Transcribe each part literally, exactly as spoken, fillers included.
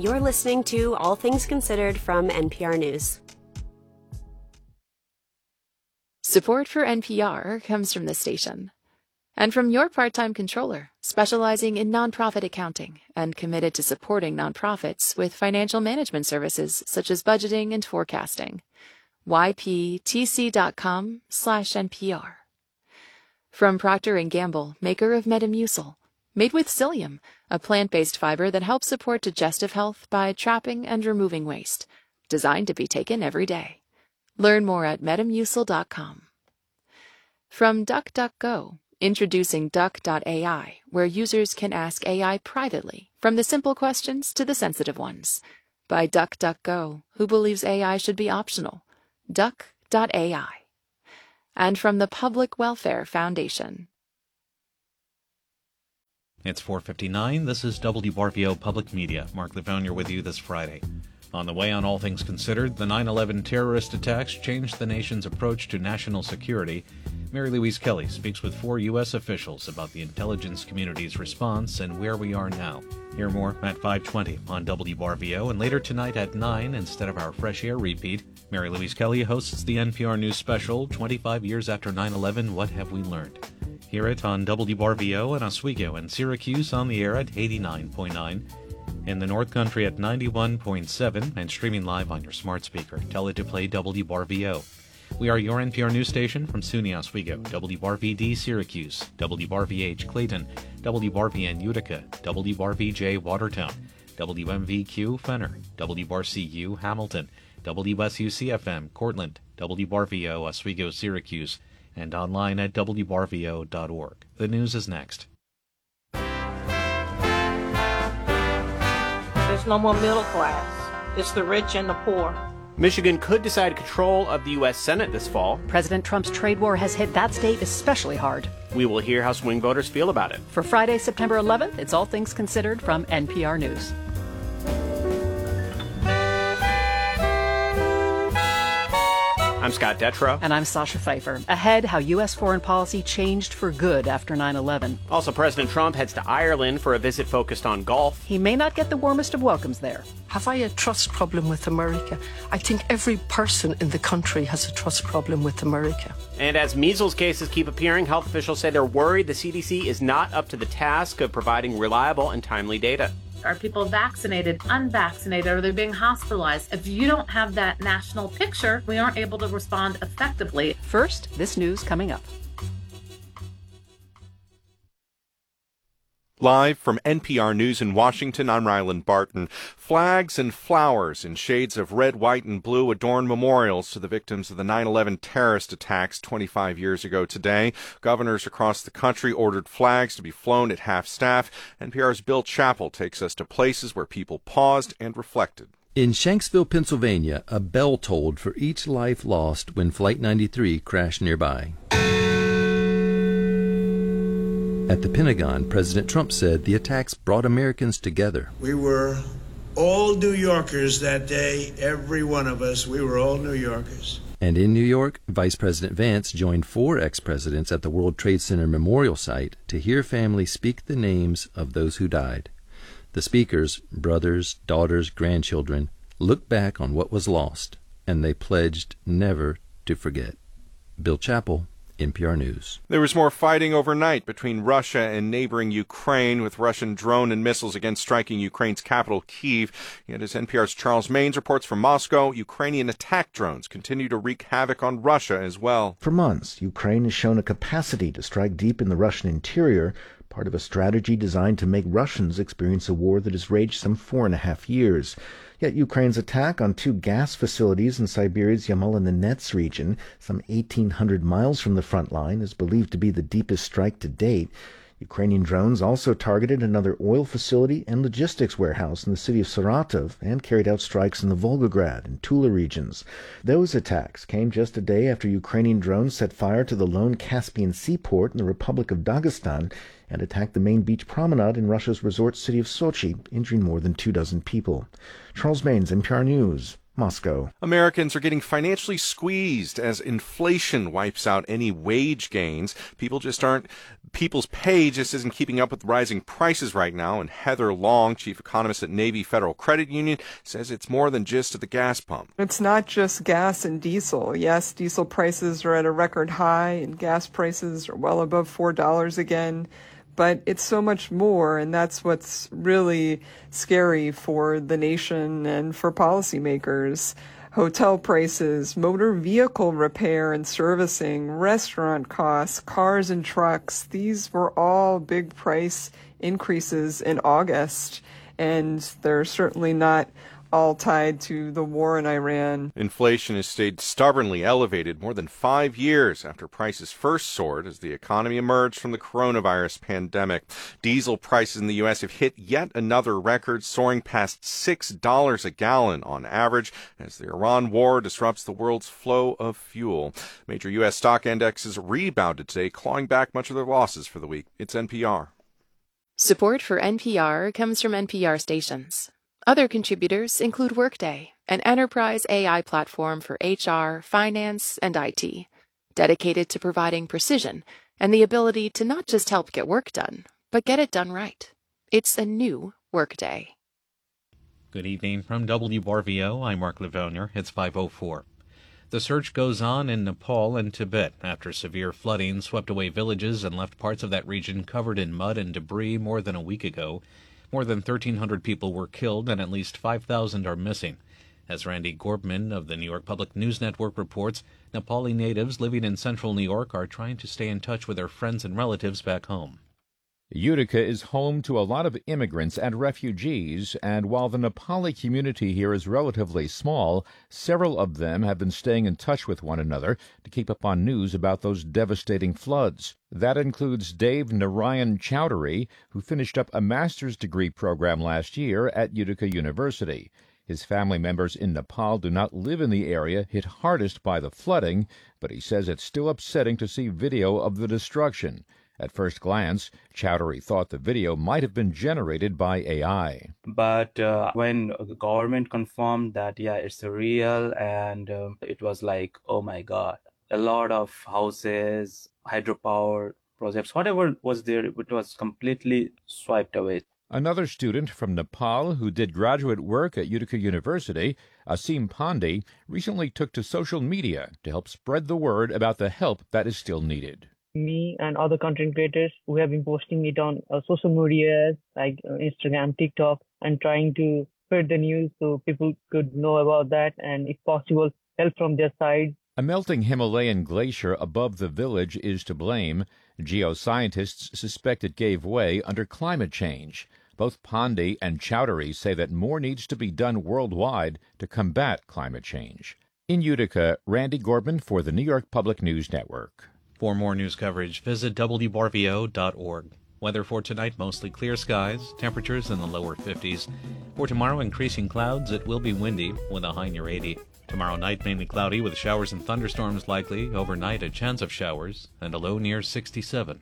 You're listening to All Things Considered from N P R News. Support for N P R comes from this station and from your part-time controller, specializing in nonprofit accounting and committed to supporting nonprofits with financial management services such as budgeting and forecasting. Y P T C dot com slash N P R. From Procter and Gamble, maker of Metamucil, made with psyllium, a plant-based fiber that helps support digestive health by trapping and removing waste, designed to be taken every day. Learn more at metamucil dot com. From DuckDuckGo, introducing Duck dot A I, where users can ask A I privately, from the simple questions to the sensitive ones. By DuckDuckGo, who believes A I should be optional. Duck dot A I. And from the Public Welfare Foundation. It's four fifty-nine. This is W R V O Public Media. Mark Levonier with you this Friday. On the way on All Things Considered, the nine eleven terrorist attacks changed the nation's approach to national security. Mary Louise Kelly speaks with four U S officials about the intelligence community's response and where we are now. Hear more at five twenty on W R V O, and later tonight at nine, instead of our Fresh Air repeat, Mary Louise Kelly hosts the N P R News special, twenty-five years after nine eleven, What Have We Learned? Hear it on W R V O and Oswego and Syracuse on the air at eighty-nine point nine, in the North Country at ninety-one point seven, and streaming live on your smart speaker. Tell it to play W R V O. We are your N P R news station from SUNY Oswego, W R V D Syracuse, W R V H Clayton, W R V N Utica, W R V J Watertown, W M V Q Fenner, W R C U Hamilton, W S U C F M Cortland, W R V O Oswego Syracuse, and online at W R V O dot org. The news is next. There's no more middle class. It's the rich and the poor. Michigan could decide control of the U S Senate this fall. President Trump's trade war has hit that state especially hard. We will hear how swing voters feel about it. For Friday, September eleventh, it's All Things Considered from N P R News. I'm Scott Detrow. And I'm Sasha Pfeiffer. Ahead, how U S foreign policy changed for good after nine eleven. Also, President Trump heads to Ireland for a visit focused on golf. He may not get the warmest of welcomes there. Have I a trust problem with America? I think every person in the country has a trust problem with America. And as measles cases keep appearing, health officials say they're worried the C D C is not up to the task of providing reliable and timely data. Are people vaccinated, unvaccinated? Are they being hospitalized? If you don't have that national picture, we aren't able to respond effectively. First, this news coming up. Live from N P R News in Washington, I'm Ryland Barton. Flags and flowers in shades of red, white, and blue adorn memorials to the victims of the nine eleven terrorist attacks twenty-five years ago today. Governors across the country ordered flags to be flown at half-staff. N P R's Bill Chappell takes us to places where people paused and reflected. In Shanksville, Pennsylvania, a bell tolled for each life lost when Flight ninety-three crashed nearby. At the Pentagon, President Trump said the attacks brought Americans together. We were all New Yorkers that day, every one of us. We were all New Yorkers. And in New York, Vice President Vance joined four ex-presidents at the World Trade Center Memorial Site to hear families speak the names of those who died. The speakers, brothers, daughters, grandchildren, looked back on what was lost, and they pledged never to forget. Bill Chappell, N P R News. There was more fighting overnight between Russia and neighboring Ukraine, with Russian drone and missiles again striking Ukraine's capital, Kyiv. Yet as N P R's Charles Maines reports from Moscow, Ukrainian attack drones continue to wreak havoc on Russia as well. For months, Ukraine has shown a capacity to strike deep in the Russian interior, part of a strategy designed to make Russians experience a war that has raged some four and a half years. Yet Ukraine's attack on two gas facilities in Siberia's Yamal-Nenets region, some eighteen hundred miles from the front line, is believed to be the deepest strike to date. Ukrainian drones also targeted another oil facility and logistics warehouse in the city of Saratov and carried out strikes in the Volgograd and Tula regions. Those attacks came just a day after Ukrainian drones set fire to the lone Caspian seaport in the Republic of Dagestan and attacked the main beach promenade in Russia's resort city of Sochi, injuring more than two dozen people. Charles Maines, N P R News, Moscow. Americans are getting financially squeezed as inflation wipes out any wage gains. People just aren't, people's pay just isn't keeping up with rising prices right now. And Heather Long, chief economist at Navy Federal Credit Union, says it's more than just at the gas pump. It's not just gas and diesel. Yes, diesel prices are at a record high and gas prices are well above four dollars again. But it's so much more, and that's what's really scary for the nation and for policymakers. Hotel prices, motor vehicle repair and servicing, restaurant costs, cars and trucks, these were all big price increases in August, and they're certainly not all tied to the war in Iran. Inflation has stayed stubbornly elevated more than five years after prices first soared as the economy emerged from the coronavirus pandemic. Diesel prices in the U S have hit yet another record, soaring past six dollars a gallon on average as the Iran war disrupts the world's flow of fuel. Major U S stock indexes rebounded today, clawing back much of their losses for the week. It's N P R. Support for N P R comes from N P R stations. Other contributors include Workday, an enterprise A I platform for H R, finance, and I T, dedicated to providing precision and the ability to not just help get work done, but get it done right. It's a new Workday. Good evening from W R V O. I'm Mark Livonia. It's five oh four. The search goes on in Nepal and Tibet after severe flooding swept away villages and left parts of that region covered in mud and debris more than a week ago. More than thirteen hundred people were killed and at least five thousand are missing. As Randy Gorbman of the New York Public News Network reports, Nepali natives living in central New York are trying to stay in touch with their friends and relatives back home. Utica is home to a lot of immigrants and refugees, and while the Nepali community here is relatively small, several of them have been staying in touch with one another to keep up on news about those devastating floods. That includes Dave Narayan Chowdhury, who finished up a master's degree program last year at Utica University. His family members in Nepal do not live in the area hit hardest by the flooding, but he says it's still upsetting to see video of the destruction. At first glance, Chowdhury thought the video might have been generated by A I. But uh, when the government confirmed that, yeah, it's real, and um, it was like, oh my God, a lot of houses, hydropower projects, whatever was there, it was completely swiped away. Another student from Nepal who did graduate work at Utica University, Asim Pandey, recently took to social media to help spread the word about the help that is still needed. Me and other content creators who have been posting it on uh, social media like uh, Instagram, TikTok, and trying to spread the news so people could know about that and, if possible, help from their side. A melting Himalayan glacier above the village is to blame. Geoscientists suspect it gave way under climate change. Both Pandey and Chowdhury say that more needs to be done worldwide to combat climate change. In Utica, Randy Gorbman for the New York Public News Network. For more news coverage, visit W R V O dot org. Weather for tonight, mostly clear skies, temperatures in the lower fifties. For tomorrow, increasing clouds, it will be windy with a high near eighty. Tomorrow night, mainly cloudy with showers and thunderstorms likely. Overnight, a chance of showers and a low near sixty-seven.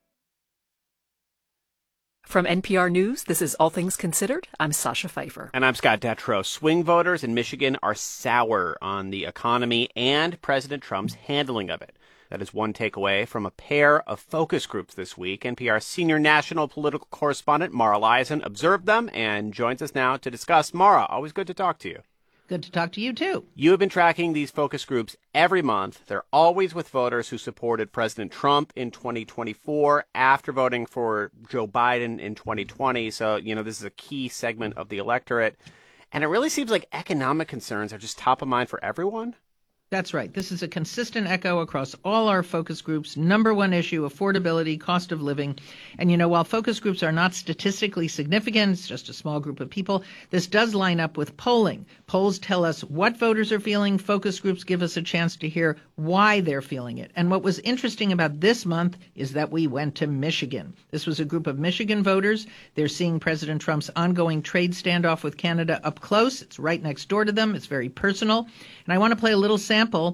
From N P R News, this is All Things Considered. I'm Sasha Pfeiffer. And I'm Scott Detrow. Swing voters in Michigan are sour on the economy and President Trump's handling of it. That is one takeaway from a pair of focus groups this week. N P R senior national political correspondent Mara Liasson observed them and joins us now to discuss. Mara, always good to talk to you. Good to talk to you, too. You have been tracking these focus groups every month. They're always with voters who supported President Trump in twenty twenty-four after voting for Joe Biden in twenty twenty. So, you know, this is a key segment of the electorate. And it really seems like economic concerns are just top of mind for everyone. That's right. This is a consistent echo across all our focus groups. Number one issue, affordability, cost of living. And, you know, while focus groups are not statistically significant, it's just a small group of people, this does line up with polling. Polls tell us what voters are feeling. Focus groups give us a chance to hear why they're feeling it. And what was interesting about this month is that we went to Michigan. This was a group of Michigan voters. They're seeing President Trump's ongoing trade standoff with Canada up close. It's right next door to them. It's very personal. And I want to play a little sample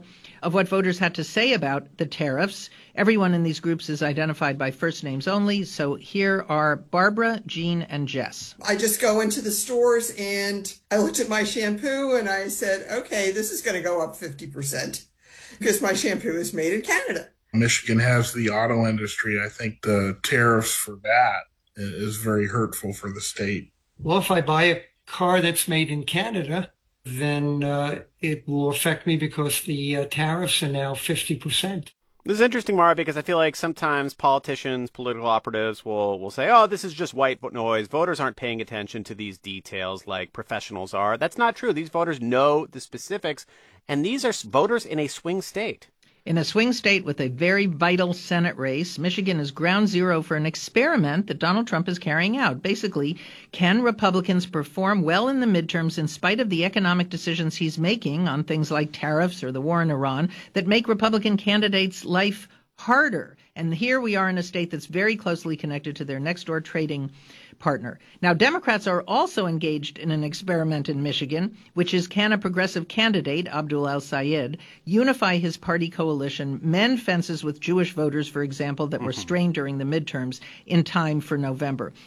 of what voters had to say about the tariffs. Everyone in these groups is identified by first names only. So here are Barbara, Jean, and Jess. I just go into the stores and I looked at my shampoo and I said, okay, this is going to go up fifty percent because my shampoo is made in Canada. Michigan has the auto industry. I think the tariffs for that is very hurtful for the state. Well, if I buy a car that's made in Canada, then uh, it will affect me because the uh, tariffs are now fifty percent. This is interesting, Mara, because I feel like sometimes politicians, political operatives will, will say, oh, this is just white noise. Voters aren't paying attention to these details like professionals are. That's not true. These voters know the specifics, and these are voters in a swing state. In a swing state with a very vital Senate race, Michigan is ground zero for an experiment that Donald Trump is carrying out. Basically, can Republicans perform well in the midterms in spite of the economic decisions he's making on things like tariffs or the war in Iran that make Republican candidates' life harder? And here we are in a state that's very closely connected to their next-door trading partner. Now, Democrats are also engaged in an experiment in Michigan, which is can a progressive candidate, Abdul El-Sayed, unify his party coalition, mend fences with Jewish voters, for example, that were strained during the midterms in time for November.